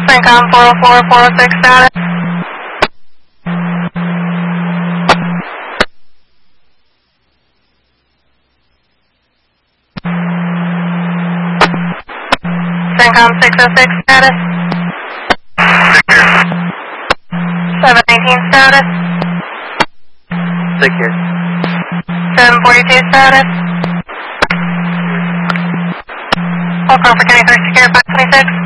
CENTCOM 404, 406 status. CENTCOM 606 status. 719 status. Secure. 742 status. All Crawford County 1st Secure 526.